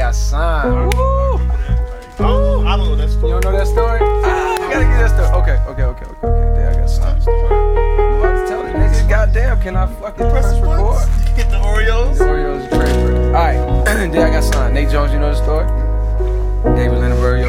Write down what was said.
got signed. Woo! Oh, I don't know that story. You don't know that story? I gotta get that story. Okay. Day I got signed. I'm about to tell you, nigga. Goddamn, can I fucking press record? Get the Oreos. The Oreos transferred. Alright, day I got signed. Nate Jones, you know the story? David Lindenberg,